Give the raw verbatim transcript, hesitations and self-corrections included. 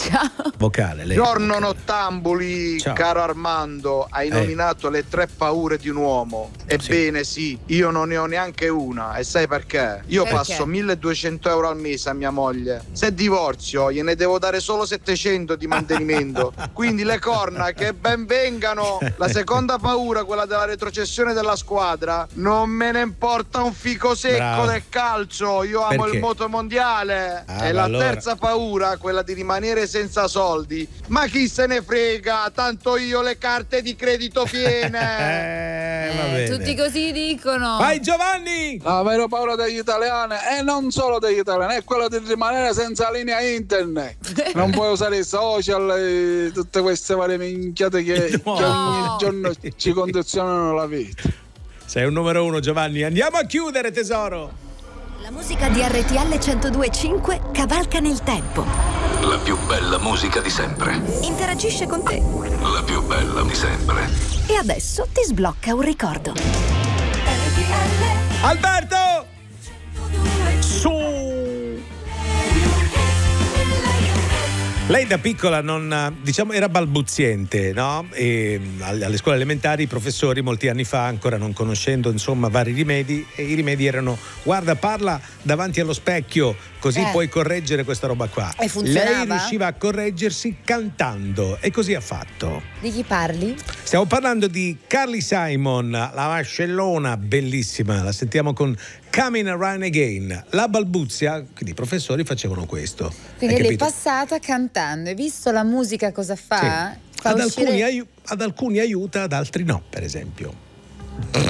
Ciao. Vocale, lei. Giorno nottambuli, Ciao. caro Armando, hai Eh. nominato le tre paure di un uomo. Ebbene sì, io non ne ho neanche una. E sai perché? Io Perché? passo milleduecento euro al mese a mia moglie. Se divorzio gliene devo dare solo settecento di mantenimento. Quindi le corna che ben vengano. La seconda paura, quella della retrocessione della squadra, non me ne importa un fico secco Bravo. del calcio. Io amo Perché? il moto mondiale. Ah, e ma la allora- terza paura, quella di rimanere senza soldi. Ma chi se ne frega? Tanto io le carte di credito piene. Eh, va Eh, bene. tutti così dicono. Vai Giovanni! La vera paura degli italiani, e non solo degli italiani, è quella di rimanere senza linea internet. Non puoi usare i social e tutte queste varie minchiate che, No. che ogni giorno ci condizionano la vita. Sei un numero uno, Giovanni. Andiamo a chiudere, tesoro. La musica di R T L centodue e cinque cavalca nel tempo. La più bella musica di sempre. Interagisce con te. La più bella di sempre. E adesso ti sblocca un ricordo. Alberto! Su! Lei da piccola non, diciamo, era balbuziente, no? E alle alle scuole elementari i professori molti anni fa, ancora non conoscendo insomma vari rimedi, e i rimedi erano: guarda, parla davanti allo specchio, così Eh. puoi correggere questa roba qua. E funzionava? Lei riusciva a correggersi cantando, e così ha fatto. Di chi parli? Stiamo parlando di Carly Simon, la mascellona bellissima, la sentiamo con Coming Around Again. La balbuzia, quindi i professori facevano questo. Quindi Hai lei è capito? passata cantando. Hai visto la musica cosa fa? Sì. Fa Ad uscire... alcuni, aiu- ad alcuni aiuta, ad altri no, per esempio.